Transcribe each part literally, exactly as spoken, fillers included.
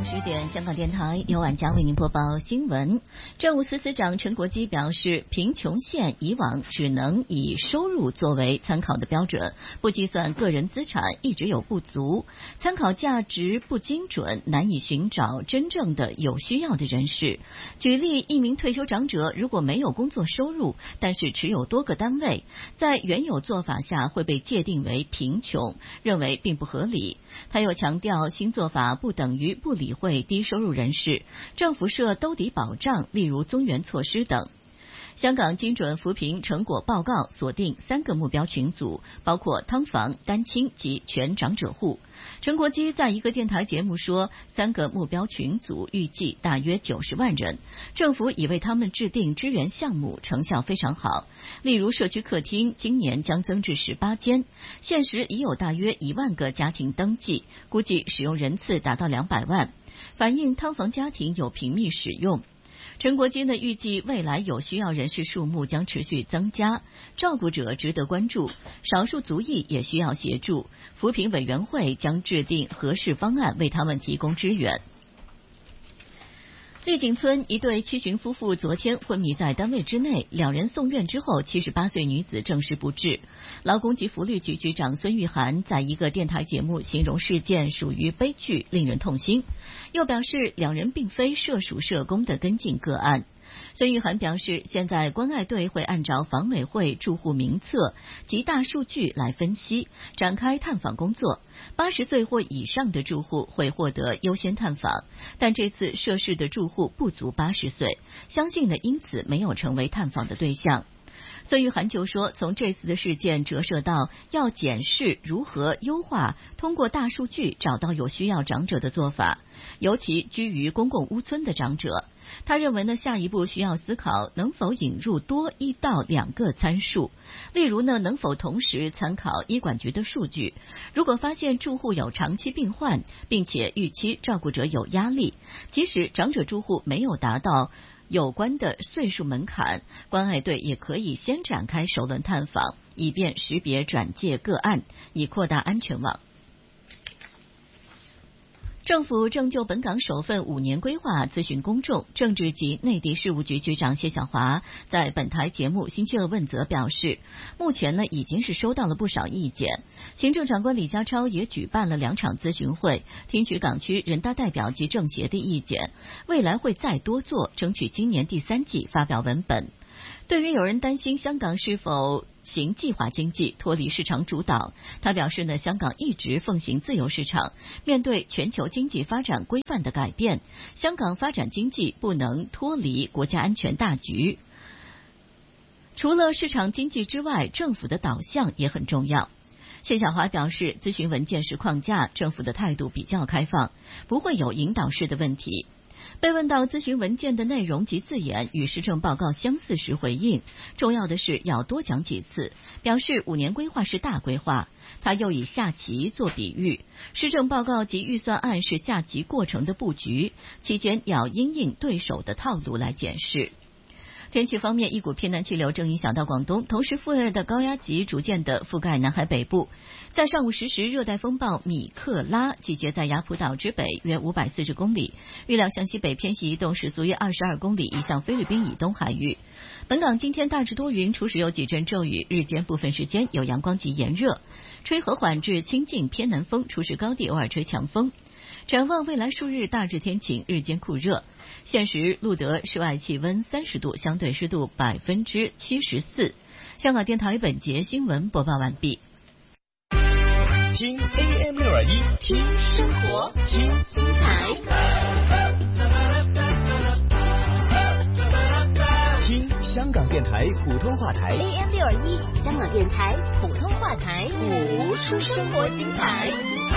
午十点，香港电台由晚佳为您播报新闻。政务司司长陈国基表示，贫穷线以往只能以收入作为参考的标准，不计算个人资产，一直有不足，参考价值不精准，难以寻找真正的有需要的人士。举例，一名退休长者如果没有工作收入，但是持有多个单位，在原有做法下会被界定为贫穷，认为并不合理。他又强调，新做法不等于不理会低收入人士，政府设兜底保障，例如增援措施等。香港精准扶贫成果报告锁定三个目标群组，包括汤房、单亲及全长者户。陈国基在一个电台节目说，三个目标群组预计大约九十万人，政府已为他们制定支援项目，成效非常好。例如社区客厅今年将增至十八间，现时已有大约一万个家庭登记，估计使用人次达到两百万，反映汤房家庭有频密使用。陈国基呢预计未来有需要人士数目将持续增加，照顾者值得关注，少数族裔也需要协助，扶贫委员会将制定合适方案为他们提供支援。丽景村一对七旬夫妇昨天昏迷在单位之内，两人送院之后，七十八岁女子证实不治。劳工及福利局局长孙玉菡在一个电台节目形容事件属于悲剧，令人痛心，又表示两人并非涉属社工的跟进个案。孙玉菡表示，现在关爱队会按照房委会住户名册及大数据来分析，展开探访工作。八十岁或以上的住户会获得优先探访，但这次涉事的住户不足八十岁，相信呢因此没有成为探访的对象。孙玉菡就说，从这次的事件折射到要检视如何优化通过大数据找到有需要长者的做法，尤其居于公共屋村的长者。他认为呢，下一步需要思考能否引入多一到两个参数，例如呢，能否同时参考医管局的数据，如果发现住户有长期病患，并且预期照顾者有压力，即使长者住户没有达到有关的岁数门槛，关爱队也可以先展开首轮探访，以便识别转介个案，以扩大安全网。政府正就本港首份五年规划咨询公众，政治及内地事务局局长谢晓华在本台节目星期二问责表示，目前呢已经是收到了不少意见，行政长官李家超也举办了两场咨询会，听取港区人大代表及政协的意见，未来会再多做，争取今年第三季发表文本。对于有人担心香港是否行计划经济脱离市场主导，他表示呢，香港一直奉行自由市场，面对全球经济发展规范的改变，香港发展经济不能脱离国家安全大局。除了市场经济之外，政府的导向也很重要。谢晓华表示，咨询文件是框架，政府的态度比较开放，不会有引导式的问题。被问到咨询文件的内容及字眼与施政报告相似时回应，重要的是要多讲几次，表示五年规划是大规划。他又以下棋做比喻，施政报告及预算案是下棋过程的布局，期间要因应对手的套路来检视。天气方面，一股偏南气流正影响到广东，同时副热的高压脊逐渐的覆盖南海北部。在上午十时，热带风暴米克拉集结在雅普岛之北约五百四十公里，预料向西北偏西移动，时速约二十二公里，移向菲律宾以东海域。本港今天大致多云，初时有几阵骤雨，日间部分时间有阳光及炎热，吹和缓至清劲偏南风，初时高地偶尔吹强风。展望未来数日大致天晴，日间酷热。现时录得室外气温三十度，相对湿度百分之七十四。香港电台本节新闻播报完毕。 听 A M 六二一， 听生活，听精彩， 听香港电台普通话台 A M 六二一，香港电台普通话台，谱出生活精彩。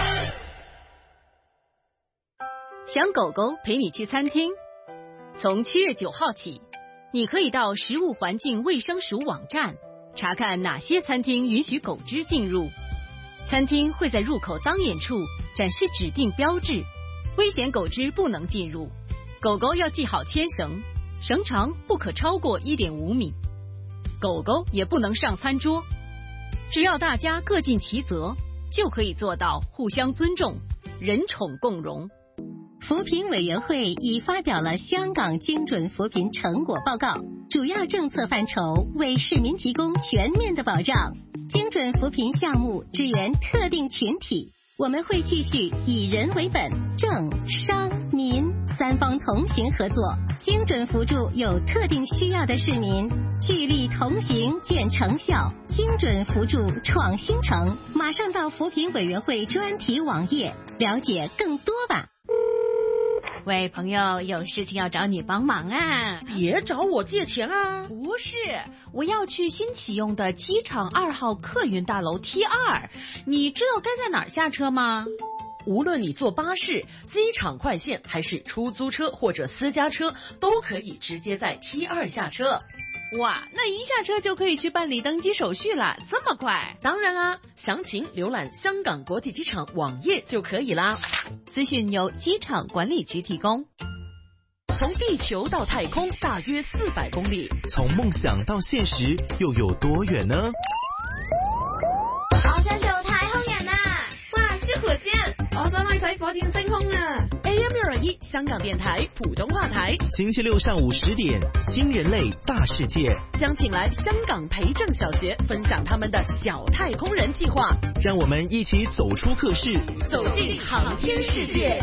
想狗狗陪你去餐厅？从七月九号起，你可以到食物环境卫生署网站查看哪些餐厅允许狗只进入。餐厅会在入口当眼处展示指定标志，危险狗只不能进入。狗狗要系好牵绳，绳长不可超过 一点五米。狗狗也不能上餐桌。只要大家各尽其责，就可以做到互相尊重，人宠共荣。 扶贫委员会已发表了香港精准扶贫成果报告，主要政策范畴为市民提供全面的保障。精准扶贫项目支援特定群体，我们会继续以人为本，政商民三方同行合作，精准扶助有特定需要的市民，聚力同行见成效，精准扶助创新城。马上到扶贫委员会专题网页了解更多吧。 喂，朋友，有事情要找你帮忙啊！ 别找我借钱啊！ 不是，我要去新启用的机场二号客运大楼 T 二，你知道该在哪儿下车吗？ 无论你坐巴士、机场快线还是出租车或者私家车，都可以直接在 T 二下车。 哇，那一下车就可以去办理登机手续了，这么快？ 当然啊，详情浏览香港国际机场网页就可以啦。 资讯由机场管理局提供。 从地球到太空大约四百公里， 从梦想到现实又有多远呢？ 我想做太空人啊！哇，是火箭！我想去睇火箭升空啊 ！A M 六二一香港电台普通话台， 星期六上午十点，新人类大世界将请来香港培正小学分享他们的小太空人计划， 让我们一起走出课室， 走进航天世界。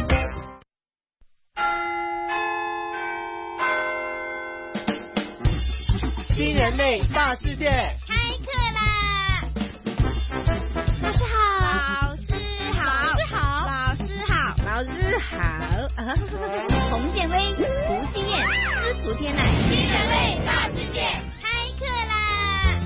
新人类大世界， 开课啦！老师好，老师好，老师好， 老师好， 洪建威、胡希燕、司徒天乃。